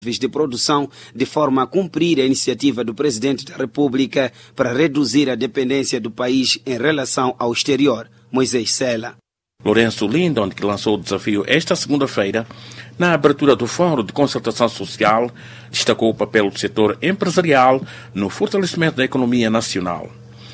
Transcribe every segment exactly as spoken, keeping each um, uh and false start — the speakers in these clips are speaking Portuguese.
de produção de forma a cumprir a iniciativa do Presidente da República para reduzir a dependência do país em relação ao exterior. Moisés Sela. Lourenço Lindon, que lançou o desafio esta segunda-feira, na abertura do Fórum de Concertação Social, destacou o papel do setor empresarial no fortalecimento da economia nacional.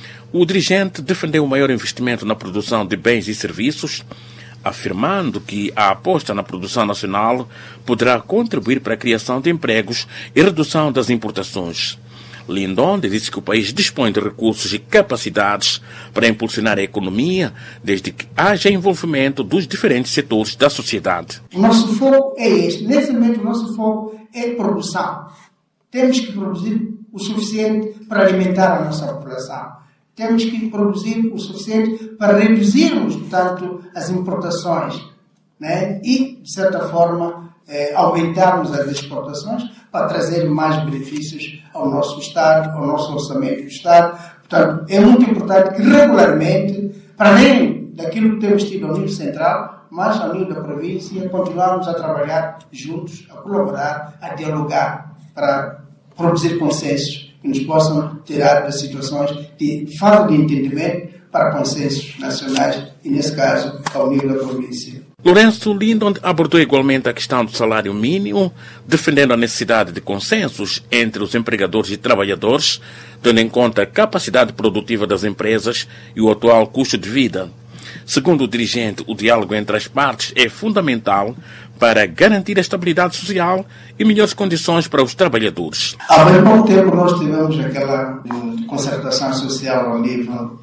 O dirigente defendeu o maior investimento na produção de bens e serviços, afirmando que a aposta na produção nacional poderá contribuir para a criação de empregos e redução das importações. Lindon disse que o país dispõe de recursos e capacidades para impulsionar a economia, desde que haja envolvimento dos diferentes setores da sociedade. O nosso foco é este. Nesse momento, o nosso foco é produção. Temos que produzir o suficiente para alimentar a nossa população. Temos que produzir o suficiente para reduzirmos, portanto, as importações, né? E, de certa forma, eh, aumentarmos as exportações para trazer mais benefícios ao nosso Estado, ao nosso orçamento do Estado. Portanto, é muito importante que regularmente, para além daquilo que temos tido ao nível central, mas ao nível da província, continuarmos a trabalhar juntos, a colaborar, a dialogar para produzir consensos que nos possam tirar das situações de falta de entendimento para consensos nacionais e, nesse caso, ao nível da província. Lourenço Lindon abordou igualmente a questão do salário mínimo, defendendo a necessidade de consensos entre os empregadores e trabalhadores, tendo em conta a capacidade produtiva das empresas e o atual custo de vida. Segundo o dirigente, o diálogo entre as partes é fundamental para garantir a estabilidade social e melhores condições para os trabalhadores. Há bem pouco tempo nós tivemos aquela concertação social ao nível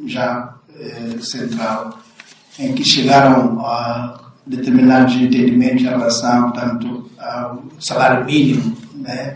já eh, central, em que chegaram a determinados entendimentos em relação, portanto, ao salário mínimo, né?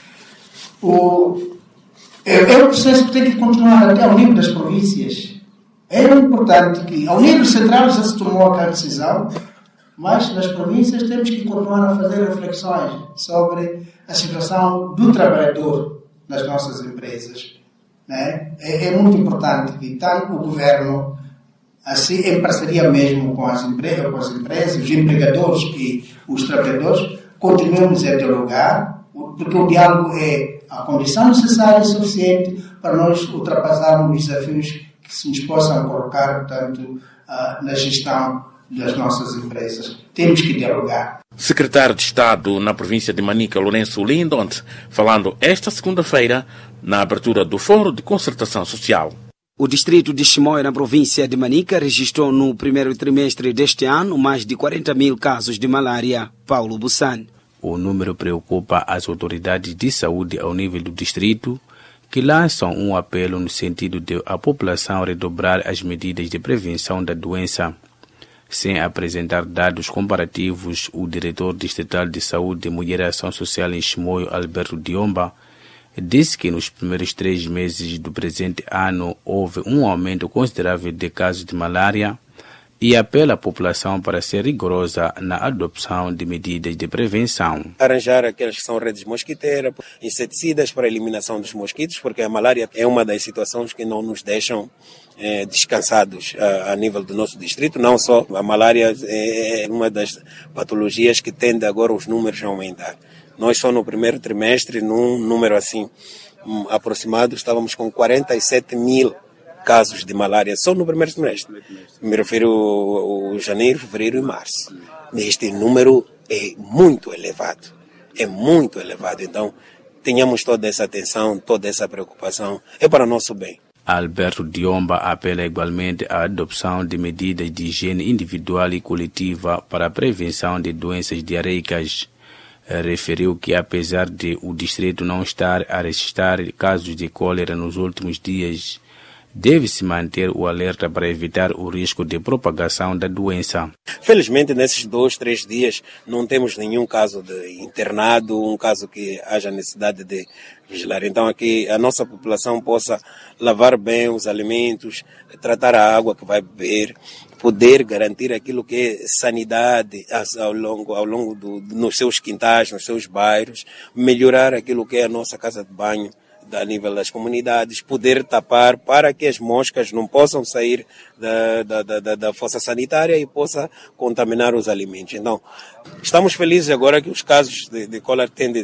O, é, é um processo que tem que continuar até ao nível das províncias. É importante que, ao nível central, já se tomou aquela decisão, mas nas províncias temos que continuar a fazer reflexões sobre a situação do trabalhador nas nossas empresas, né? É, é muito importante que tanto o governo, assim, em parceria mesmo com as, empresas, com as empresas, os empregadores e os trabalhadores, continuemos a dialogar, porque o diálogo é a condição necessária e suficiente para nós ultrapassarmos os desafios que se nos possam colocar, portanto, na gestão das nossas empresas. Temos que dialogar. Secretário de Estado na província de Manica, Lourenço Lindon, falando esta segunda-feira na abertura do Fórum de Concertação Social. O distrito de Chimoio, na província de Manica, registrou no primeiro trimestre deste ano mais de quarenta mil casos de malária. Paulo Bussan. O número preocupa as autoridades de saúde ao nível do distrito, que lançam um apelo no sentido de a população redobrar as medidas de prevenção da doença. Sem apresentar dados comparativos, o diretor distrital de saúde e mulher e ação social em Chimoio, Alberto Diomba, disse que nos primeiros três meses do presente ano houve um aumento considerável de casos de malária e apela à população para ser rigorosa na adoção de medidas de prevenção. Arranjar aquelas que são redes mosquiteiras, inseticidas para a eliminação dos mosquitos, porque a malária é uma das situações que não nos deixam eh, descansados a, a nível do nosso distrito. Não só a malária é uma das patologias que tende agora os números a aumentar. Nós só no primeiro trimestre, num número assim um, aproximado, estávamos com quarenta e sete mil casos de malária só no primeiro trimestre. Me refiro ao janeiro, fevereiro e março. Este número é muito elevado. É muito elevado. Então, tenhamos toda essa atenção, toda essa preocupação. É para nosso bem. Alberto Diomba apela igualmente à adoção de medidas de higiene individual e coletiva para a prevenção de doenças diarreicas. Referiu que, apesar de o distrito não estar a registrar casos de cólera nos últimos dias, deve-se manter o alerta para evitar o risco de propagação da doença. Felizmente, nesses dois, três dias, não temos nenhum caso de internado, um caso que haja necessidade de vigilar. Então, aqui a nossa população possa lavar bem os alimentos, tratar a água que vai beber, poder garantir aquilo que é sanidade ao longo, ao longo do, nos seus quintais, nos seus bairros, melhorar aquilo que é a nossa casa de banho, a nível das comunidades, poder tapar para que as moscas não possam sair da, da, da, da fossa sanitária e possa contaminar os alimentos. Então, estamos felizes agora que os casos de, de cólera têm